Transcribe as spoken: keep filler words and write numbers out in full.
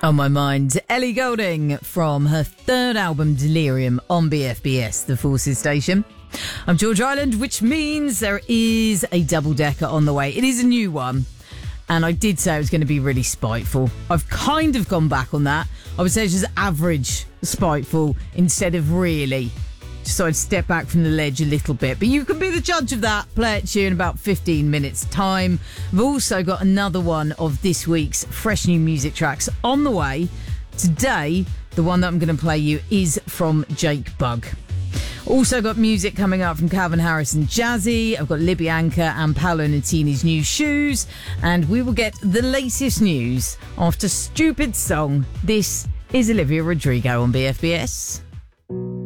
On my mind, Ellie Goulding from her third album Delirium on B F B S, the Forces station. I'm George Island, which means there is a double-decker on the way. It is a new one, and I did say it was going to be really spiteful. I've kind of gone back on that. I would say it's just average spiteful instead of really. Just so I'd step back from the ledge a little bit. But you can be the judge of that. Play it to you in about fifteen minutes' time. I've also got another one of this week's fresh new music tracks on the way. Today, the one that I'm going to play you is from Jake Bugg. Also got music coming up from Calvin Harris and Jazzy. I've got Libby Anchor and Paolo Nutini's new shoes. And we will get the latest news after Stupid Song. This is Olivia Rodrigo on B F B S.